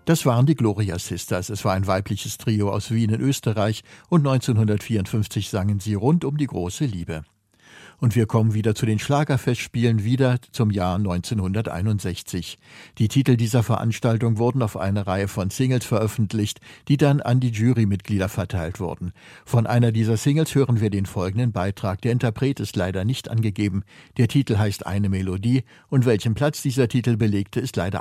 Das waren die Gloria Sisters. Es war ein weibliches Trio aus Wien in Österreich und 1954 sangen sie Rund um die große Liebe. Und wir kommen wieder zu den Schlagerfestspielen, wieder zum Jahr 1961. Die Titel dieser Veranstaltung wurden auf eine Reihe von Singles veröffentlicht, die dann an die Jurymitglieder verteilt wurden. Von einer dieser Singles hören wir den folgenden Beitrag. Der Interpret ist leider nicht angegeben. Der Titel heißt Eine Melodie und welchen Platz dieser Titel belegte, ist leider